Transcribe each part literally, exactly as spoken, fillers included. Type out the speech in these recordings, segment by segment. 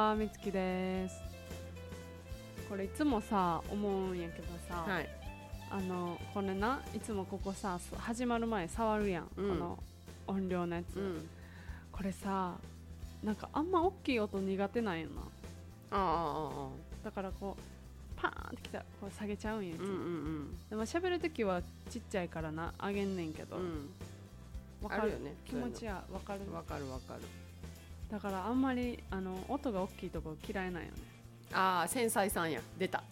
は、みつきです。これいつもさ思うんやけどさ、 はい、 あのこれないつもここさ始まる前触るやん、 うん、 この音量のやつ、 うん、 これさなんかあんま大きい音苦手なんよな。 あああだからこうパーンってきたらこう下げちゃうんやいつも、 うんうんうんでも喋るときはちっちゃいからな上げんねんけど、 うん、 わかるあるよね、 気持ちはわかる。 わかるわかる。 だからあんまりあの音が大きいとこ嫌いなんよね。 ああ、繊細さんや、出た。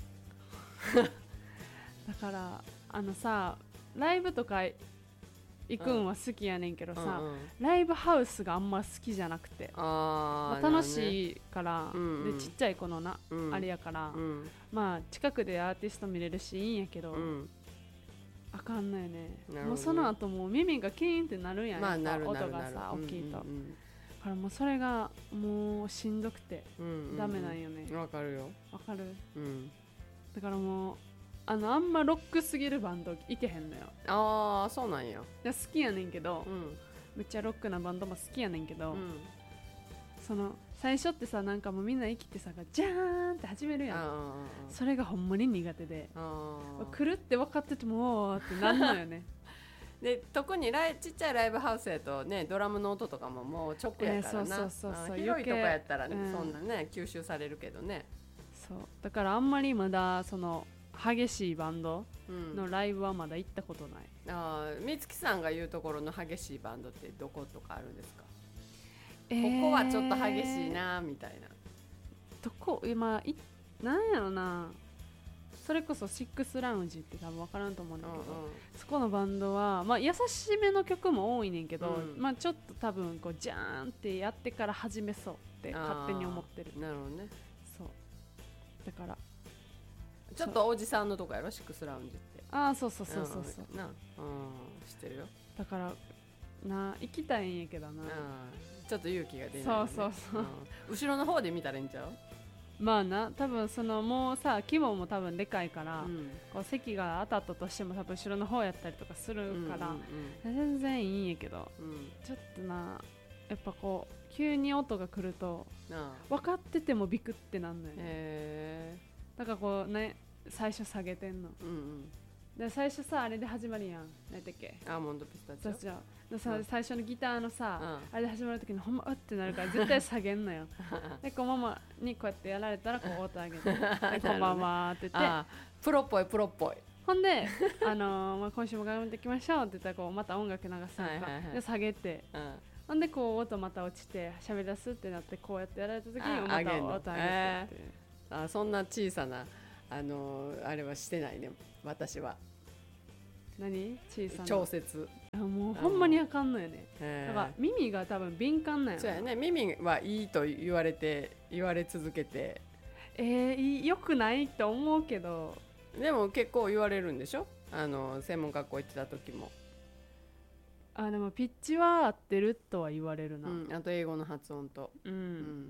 だからあのさライブとか行くんは好きやねんけどさ、 うんうん、 ライブハウスがあんま好きじゃなくて、 あ、 まあ、楽しいから、 うんうん、 でちっちゃい子のな、うん、あれやから、うん、まあ近くでアーティスト見れるしいいんやけど、うん、あかんのよね。もうその後もう耳がキーンってなるんやん、まあ、やっぱ音がさ大きいと、うんうんうん、だからもうそれがもうしんどくて、うんうんうん、ダメなんよね。 わかるよ。 わかる、 うん、 だからもうあのあんまロックすぎるバンドいけへんのよ。 ああ、そうなんや。 好きやねんけど、うん、めっちゃロックなバンドも好きやねんけど、うん、その最初ってさなんかもうみんな生きてさジャーンって始めるやん。それがほんまに苦手で、来るって分かっててもおーってなんのよね。 で特にライちっちゃいライブハウスやとね、ドラムの音とかももう直やからな、えー、そうそうそうそう、広いとこやったら、ね、うん、そんなね吸収されるけどね。 そうだからあんまりまだその激しいバンドのライブはまだ行ったことない、 うん、ああ、美月さんが言うところの激しいバンドってどことかあるんですか？えー、ここはちょっと激しいなみたいなどこ、今いなんやろな、それこそシックスラウンジって多分分からんと思うんだけど、うんうん、そこのバンドは、まあ、優しめの曲も多いねんけど、うん、まあ、ちょっと多分こうジャーンってやってから始めそうって勝手に思ってる。 なるほどね。 そうだからちょっとおじさんのとこやろ、シックスラウンジって。 ああ、そうそうそうそうそう、うん、 な、うん、知ってるよ。 だからな行きたいんやけどな、うん、 ちょっと勇気が出ない、ね、 そうそうそう、うん、 後ろの方で見たらいいんちゃう？ まあな、多分そのもうさ規模も多分でかいから、うん、こう席が当たったとしても多分後ろの方やったりとかするから、うんうんうん、全然いいんやけど、うん、ちょっとなやっぱこう急に音が来ると分かっててもビクってなんのよね。へー、だからこうね最初下げてんの、うんうん、で最初さあれで始まるやん、何だっけ、 アーモンドピスタチオ。 そうでさ、うん、最初のギターのさ、うん、あれで始まる時にほんまうってなるから絶対下げんのよ。でこうママにこうやってやられたらこう音上げてでこんばんはって言ってあプロっぽいプロっぽい。 ほんで、あのーまあ、今週も頑張っていきましょうって言ったらこうまた音楽流すのか、はいはいはい、で下げて、うん、ほんでこう音また落ちて喋り出すってなってこうやってやられた時にまた音上げてっていう、 えー、あそんな小さなあのー、あれはしてないね私は。 何小さな調節、 もうほんまにあかんのよね。だから耳が多分敏感なんやろ。 そうやね、耳はいいと言われて言われ続けて、 えー、よくないと思うけど、 でも結構言われるんでしょ、あの専門学校行ってた時も。 あでもピッチは合ってるとは言われるな、 うん、あと英語の発音と、 うんうん、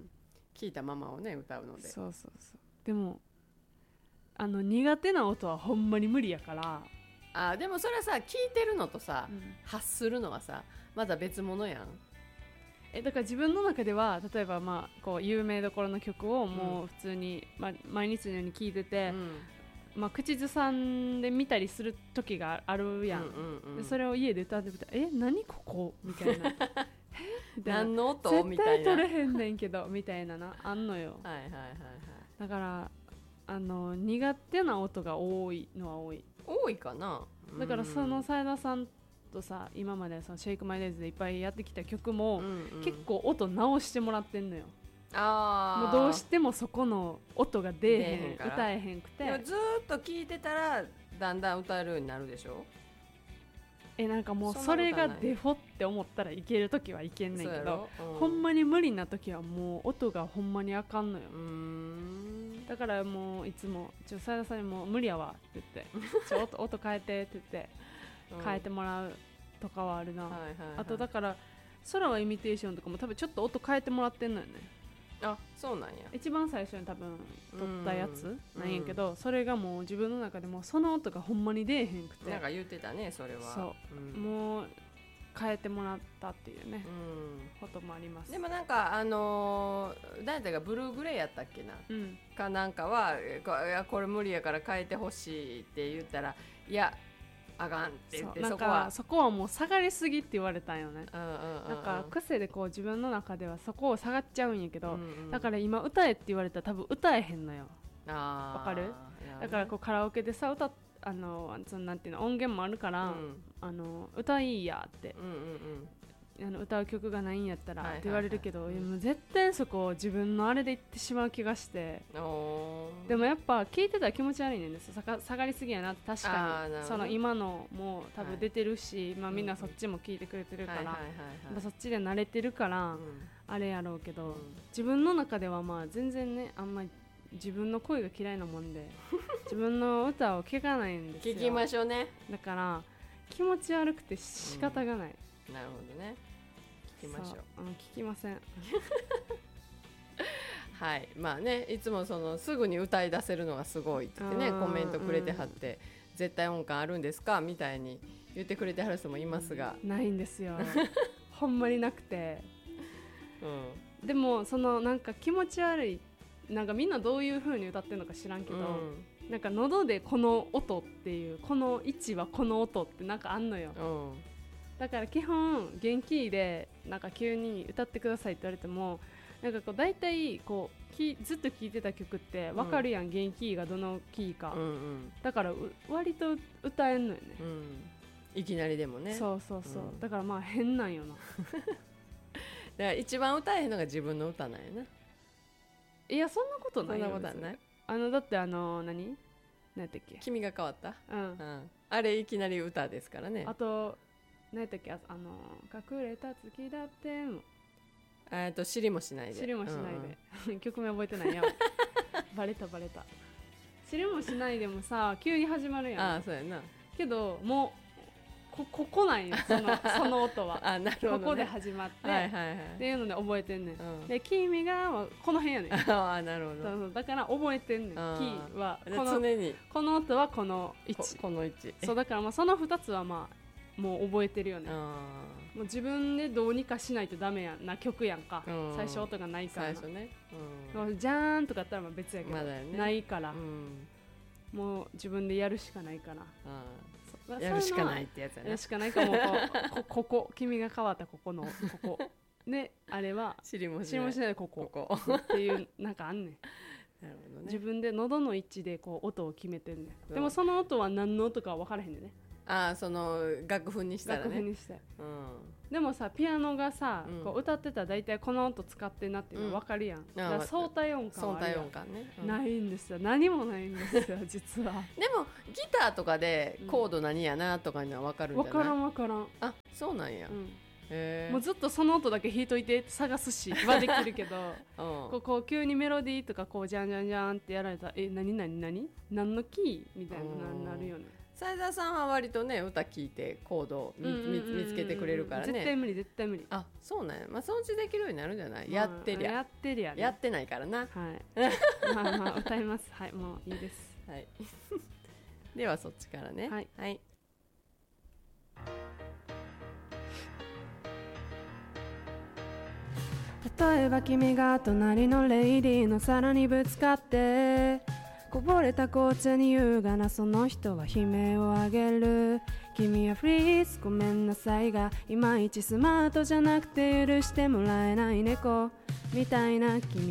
聞いたままをね歌うので。 そうそうそう。でもあの苦手な音はほんまに無理やから。 あでもそれはさ聞いてるのとさ、うん、発するのはさまだ別物やん。 えだから自分の中では例えば、まあ、こう有名どころの曲をもう普通に、うんまあ、毎日のように聴いてて、うんまあ、口ずさんで見たりする時があるやん、うんうんうん、でそれを家で歌ってみたらえ何ここみたいな何の音みたいな絶対取れへんねんけどみたいななあんのよ。 はいはいはいはい。 だからあの苦手な音が多いのは多い多いかな。 だからその斉田さんとさ今までそのシェイクマイデイズでいっぱいやってきた曲も、うんうん、結構音直してもらってんのよ。あもうどうしてもそこの音が出えへん歌えへんくて。 でもずっと聴いてたらだんだん歌えるようになるでしょ。 えなんかもうそれがデフォって思ったらいけるときはいけんねんけど、うん、ほんまに無理なときはもう音がほんまにあかんのよ。うーんだからもういつもちょ斉田さんにも無理やわって言ってちょ音, 音変えてって言って変えてもらうとかはあるな、うんはいはいはい、あとだから空はイミテーションとかも多分ちょっと音変えてもらってんのよね。 あそうなんや。 一番最初に多分撮ったやつなんやけど、うん、それがもう自分の中でもその音がほんまに出えへんくて。 なんか言ってたねそれは。 そう、うん、もう変えてもらったっていうね、うん、こともあります。 でもなんかあのー、誰だかブルーグレイやったっけな、うん、かなんかはいやこれ無理やから変えてほしいって言ったらいやあかんって言って、 そ, そこはそこはもう下がりすぎって言われたんよね、うんうんうんうん、だから癖でこう自分の中ではそこを下がっちゃうんやけど、うんうん、だから今歌えって言われたら多分歌えへんのよ。わかる？だからこうカラオケでさ歌っあのそのなんていうの音源もあるから、うん、あの歌いいやって、うんうんうん、あの歌う曲がないんやったらって言われるけど、はいはいはい、もう絶対そこを自分のあれで言ってしまう気がして、でもやっぱ聞いてたら気持ち悪いねんです。下がりすぎやなって確かにその今のも多分出てるし、はいまあ、みんなそっちも聞いてくれてるから、そっちで慣れてるから、うん、あれやろうけど、うん、自分の中ではまあ全然ねあんまり自分の声が嫌いなもんで自分の歌を聴かないんですよ。 聞きましょうね。 だから気持ち悪くて仕方がない、 うん、なるほどね。聞きましょう。 うん、聞きませんはいまあねいつもそのすぐに歌い出せるのがすごいって言ってねコメントくれてはって、うん、絶対音感あるんですかみたいに言ってくれてはる人もいますが、 うん、ないんですよほんまになくて、うん、でもそのなんか気持ち悪いなんかみんなどういう風に歌ってるのか知らんけど、うん、なんか喉でこの音っていうこの位置はこの音ってなんかあんのよ、うん、だから基本元気でなんか急に歌ってくださいって言われてもなんかこう大体こうきずっと聴いてた曲って分かるやん、うん、元気がどのキーか、うんうん、だから割と歌えんのよね、 うん、いきなりでもね。 そうそうそう、うん、だからまあ変なんよなだから一番歌えへんのが自分の歌なんやな。 いやそんなことないよ。 そんなことない。 あのだってあの何何やったっけ君が変わった、 うんうん、 あれいきなり歌ですからね。 あと何やったっけあの隠れた月だってもえっと知りもしないで知りもしないで、うんうん、曲名覚えてないよバレたバレた。知りもしないでもさ急に始まるやん。 ああそうやな。 けどもうこ, ここなんよ そ, のその音はあなるほど、ね、 ここで始まって、はいはいはい、っていうので覚えてんねん、うん、で君がこの辺やねんあなるほど。 そうそうだから覚えてんねん。キーはこの常にこの音はこの位置こ, この位置そうだからまあそのふたつはまあもう覚えてるよね。もう自分でどうにかしないとダメやんな曲やんか、うん、最初音がないから最初ね、 うん、じゃーんとかやったらまあ別やけど、 まだね、 ないから、うん、もう自分でやるしかないから、 うん、やるしかないってやつやね。 やるしかないかもこここ君が変わったここのここであれは知りもしない知りもしないでここ、ここっていうなんかあんねんなるほどね、 自分で喉の位置でこう音を決めてんねん。でもその音は何の音か分からへんねんね。 ああその楽譜にしたらね。 楽譜にして、うん、でもさピアノがさ、うん、こう歌ってたら大体この音使ってんなっていうの分かるやん、うん、だから相対音感はあるやん。 相対音感ね、うん、 ないんですよ。何もないんですよ実はでもギターとかでコード何やなとかには分かるんじゃない？ 分からん分からん。 あそうなんや、うんへもうずっとその音だけ弾いといてって探すしはできるけど、うん、こうこう急にメロディーとかこうジャンジャンジャンってやられたらえ何何何何のキーみたいななるよね。 斉田さんは割とね歌聴いてコードを 見,、うんうんうんうん、見つけてくれるからね。 絶対無理絶対無理。 あそうなんや、まあ、そのうちできるようになるんじゃない、まあ、やってりゃやってりゃ、ね、 やってないからな。 はいまあまあ歌いますはいもういいです、 はい、ではそっちからね。 はい、 はい例えば君が隣のレイディーの皿にぶつかってこぼれた紅茶に優雅なその人は悲鳴を上げる。君はフリーズごめんなさいがいまいちスマートじゃなくて許してもらえない猫みたいな君